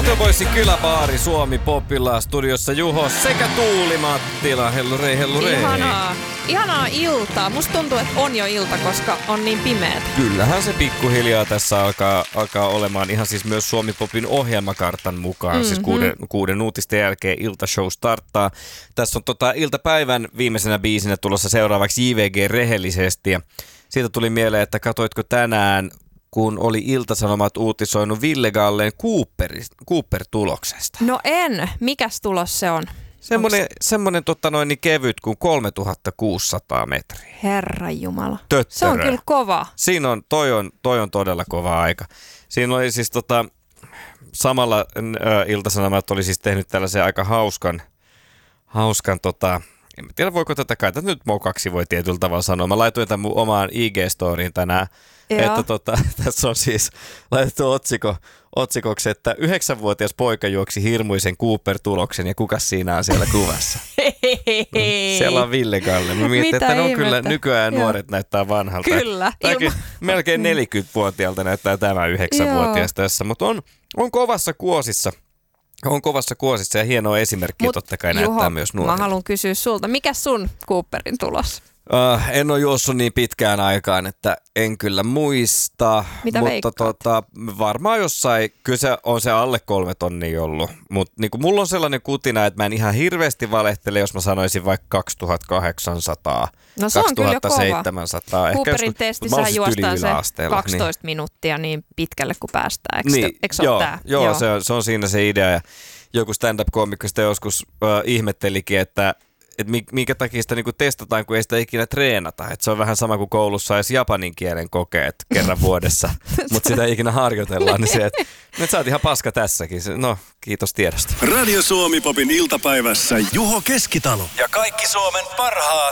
Autoboysin kyläbaari Suomi Popilla studiossa Juho sekä Tuuli Mattila. Hellurei, hellurei. Ihanaa iltaa. Musta tuntuu, että on jo ilta, koska on niin pimeät. Kyllähän se pikkuhiljaa tässä alkaa olemaan ihan siis myös Suomi Popin ohjelmakartan mukaan. Siis kuuden uutisten jälkeen iltashow starttaa. Tässä on iltapäivän viimeisenä biisinä tulossa seuraavaksi JVG Rehellisesti. Ja siitä tuli mieleen, että katoitko tänään, kun oli Ilta-Sanomat uutisoinut Ville Gallen Cooper-tuloksesta? No en. Mikäs tulos se on? Semmoinen kevyt kuin 3600 metriä. Herranjumala. Töttörö. Se on kyllä kova. Siinä on, toi on todella kova aika. Siinä oli siis samalla Ilta-Sanomat oli siis tehnyt tällaisen aika hauskan en tiedä voiko tätä kai, nyt mokaksi voi tietyllä tavalla sanoa. Mä laitoin tämän mun omaan IG-storiin tänään, että tässä on siis laitettu otsikoksi, että 9-vuotias poika juoksi hirmuisen Cooper-tuloksen ja kukas siinä on siellä kuvassa? Siellä on Ville Galle. Mä mietin, että on kyllä nykyään nuoret näyttää vanhalta. Kyllä. Melkein 40-vuotiaalta näyttää tämä 9-vuotias tässä, mutta on kovassa kuosissa. On kovassa kuosissa ja hienoa esimerkkiä totta kai Juho, näyttää myös nuorille. Mä haluan kysyä sulta, mikä sun Cooperin tulos? En ole juossut niin pitkään aikaan, että en kyllä muista. Mitä mutta varmaan jossain, kyllä se on se alle 3 tonnia ollut. Mutta niin mulla on sellainen kutina, että mä en ihan hirveästi valehtele, jos mä sanoisin vaikka 2800, no se 2700. On kyllä kova. Cooperin testissä juostaan se 12 minuuttia niin pitkälle kuin päästään. Eikö se ole tää? Joo, se on siinä se idea. Ja joku stand-up-koomikko sitä joskus ihmettelikin, että minkä takia sitä niinku testataan, kun ei sitä ikinä treenata. Et se on vähän sama kuin koulussa edes japanin kielen kokeet kerran vuodessa, mutta sitä ei ikinä harjoitellaan. Niin se, että sä oot ihan paska tässäkin. No, kiitos tiedosta. Radio Suomi Popin iltapäivässä Juho Keskitalo. Ja kaikki Suomen parhaat